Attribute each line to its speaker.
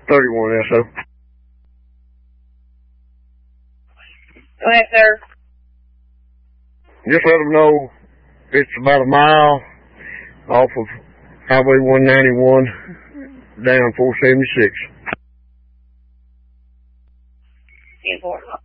Speaker 1: 31 SO.
Speaker 2: Go ahead, sir.
Speaker 1: Just let them know it's about a mile off of Highway 191 down 476.
Speaker 2: 10-4.